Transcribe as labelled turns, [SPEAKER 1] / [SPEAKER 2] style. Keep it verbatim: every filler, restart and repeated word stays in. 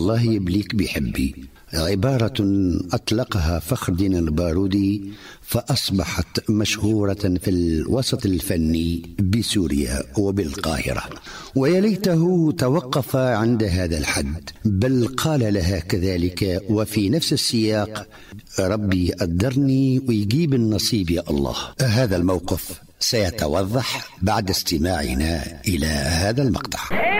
[SPEAKER 1] الله يبليك بحبي، عبارة أطلقها فخر الدين البارودي فأصبحت مشهورة في الوسط الفني بسوريا وبالقاهرة. ويا ليته توقف عند هذا الحد، بل قال لها كذلك وفي نفس السياق: ربي يقدرني ويجيب النصيب يا الله. هذا الموقف سيتوضح بعد استماعنا إلى هذا المقطع.